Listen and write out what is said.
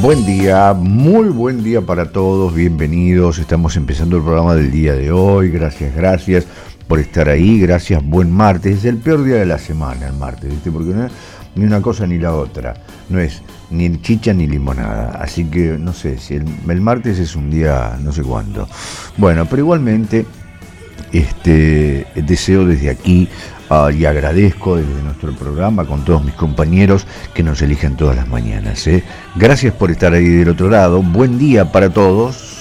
Buen día, muy buen día para todos, bienvenidos, estamos empezando el programa del día de hoy, gracias por estar ahí, gracias, buen martes, es el peor día de la semana el martes, ¿viste? Porque no es ni una cosa ni la otra, no es ni chicha ni limonada, así que no sé, si el martes es un día no sé cuándo. Bueno, pero igualmente deseo desde aquí y agradezco desde nuestro programa con todos mis compañeros que nos eligen todas las mañanas. Gracias por estar ahí del otro lado. Buen día para todos.